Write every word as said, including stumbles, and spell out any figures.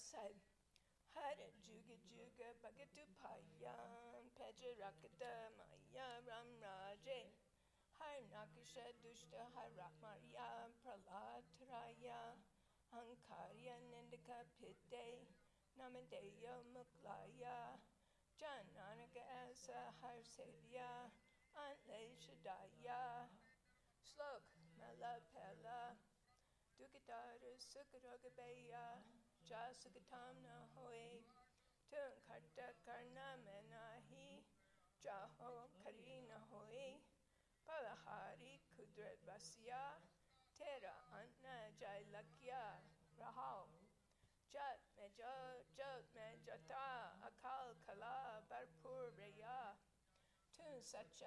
sahib. Hare Juga Juga Bhagatu Payam Pejarakata Maya Ram Raje Har Nakasha Dushta Har Rakmarya Pralataraya Hankarya Nindaka Pite Namadeya Muklaya Jananaka Asa Har Sevya Antle Shadaya Slok Malapela Dukadara Sukaragabaya Jasagatamna Hoy Tung Karta Karna Menahi Jaho Karina Hoy Palahari Kudrat Vasya Tera Anna Jailakya Rahal Jat Meja Jat Mejata Akal Kala Barpur Reya Tun Sacha